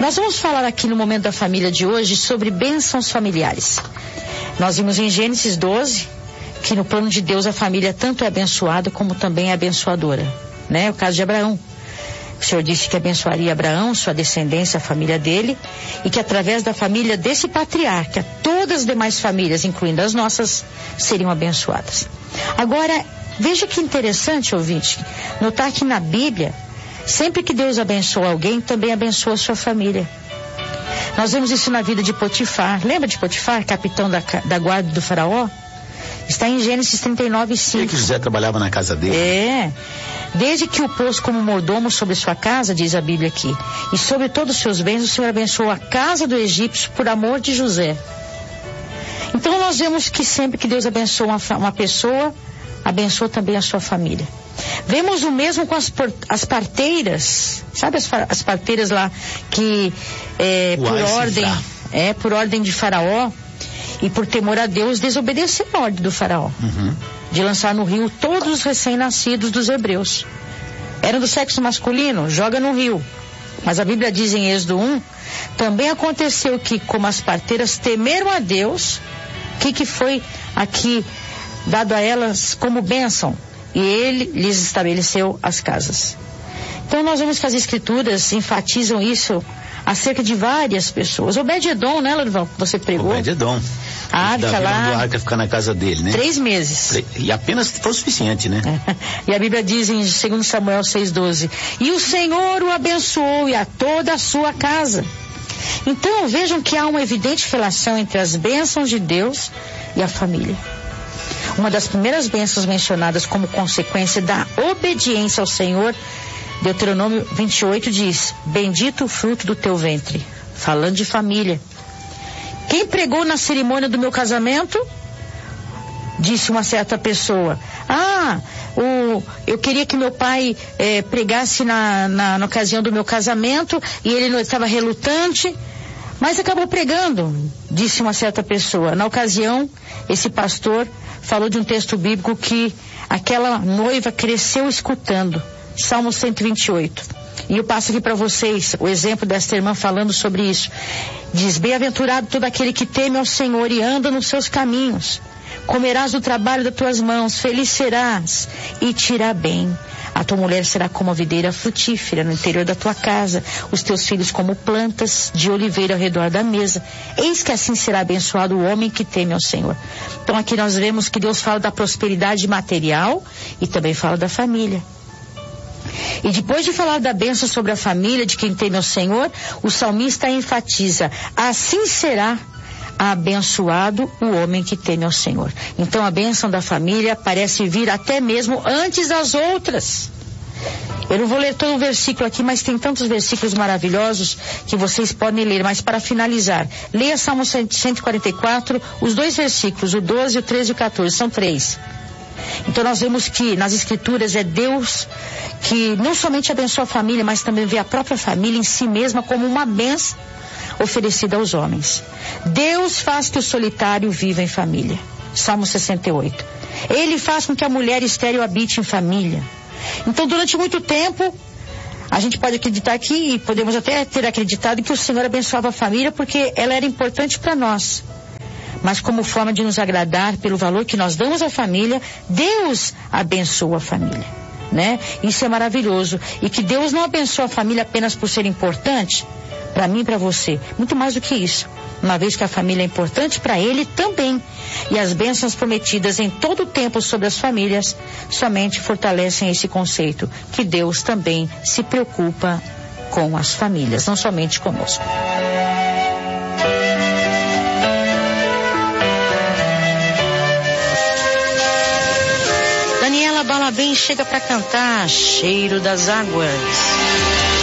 Nós vamos falar aqui no Momento da Família de hoje sobre bênçãos familiares. Nós vimos em Gênesis 12 que no plano de Deus a família tanto é abençoada como também é abençoadora, né? O caso de Abraão. O Senhor disse que abençoaria Abraão, sua descendência, a família dele, e que através da família desse patriarca, todas as demais famílias, incluindo as nossas, seriam abençoadas. Agora, veja que interessante, ouvinte, notar que na Bíblia, sempre que Deus abençoa alguém, também abençoa a sua família. Nós vemos isso na vida de Potifar. Lembra de Potifar, capitão da guarda do faraó? Está em Gênesis 39:5. Que José trabalhava na casa dele. É. Desde que o pôs como mordomo sobre sua casa, diz a Bíblia aqui, e sobre todos os seus bens, o Senhor abençoou a casa do egípcio por amor de José. Então nós vemos que sempre que Deus abençoa uma pessoa, abençoa também a sua família. Vemos o mesmo com as parteiras, sabe as parteiras lá que por ordem de Faraó e por temor a Deus desobedeceram a ordem do Faraó. De lançar no rio todos os recém-nascidos dos hebreus. Eram do sexo masculino, joga no rio. Mas a Bíblia diz em Êxodo 1, também aconteceu que, como as parteiras temeram a Deus, que foi aqui dado a elas como bênção, e ele lhes estabeleceu as casas. Então nós vemos que as escrituras enfatizam isso acerca de várias pessoas. Obed-edom, né, Lorival? Você pregou? Obed-edom. A arca lá. A arca ficar na casa dele, né? 3 meses. E apenas foi o suficiente, né? E a Bíblia diz em 2 Samuel 6:12, e o Senhor o abençoou e a toda a sua casa. Então vejam que há uma evidente relação entre as bênçãos de Deus e a família. Uma das primeiras bênçãos mencionadas como consequência da obediência ao Senhor, Deuteronômio 28 diz, bendito o fruto do teu ventre, falando de família. Quem pregou na cerimônia do meu casamento? Disse uma certa pessoa, eu queria que meu pai pregasse na ocasião do meu casamento e ele não estava relutante, mas acabou pregando, disse uma certa pessoa. Na ocasião, esse pastor falou de um texto bíblico que aquela noiva cresceu escutando, Salmo 128. E eu passo aqui para vocês o exemplo desta irmã falando sobre isso. Diz, bem-aventurado todo aquele que teme ao Senhor e anda nos seus caminhos. Comerás do trabalho das tuas mãos, feliz serás e te irá bem. A tua mulher será como a videira frutífera no interior da tua casa, os teus filhos como plantas de oliveira ao redor da mesa. Eis que assim será abençoado o homem que teme ao Senhor. Então aqui nós vemos que Deus fala da prosperidade material e também fala da família. E depois de falar da bênção sobre a família de quem teme ao Senhor, o salmista enfatiza, assim será abençoado o homem que teme ao Senhor. Então a bênção da família parece vir até mesmo antes das outras. Eu não vou ler todo o versículo aqui, mas tem tantos versículos maravilhosos que vocês podem ler. Mas para finalizar, leia Salmo 144, os 2 versículos, o 12, o 13 e o 14, são 3. Então nós vemos que nas escrituras é Deus que não somente abençoa a família, mas também vê a própria família em si mesma como uma bênção oferecida aos homens. Deus faz que o solitário viva em família. Salmo 68. Ele faz com que a mulher estéril habite em família. Então durante muito tempo a gente pode acreditar aqui, e podemos até ter acreditado que o Senhor abençoava a família porque ela era importante para nós. Mas como forma de nos agradar pelo valor que nós damos à família, Deus abençoa a família, né? Isso é maravilhoso. E que Deus não abençoa a família apenas por ser importante, para mim e para você. Muito mais do que isso. Uma vez que a família é importante para Ele também. E as bênçãos prometidas em todo o tempo sobre as famílias somente fortalecem esse conceito, que Deus também se preocupa com as famílias, não somente conosco. Daniela Balabim chega para cantar Cheiro das Águas.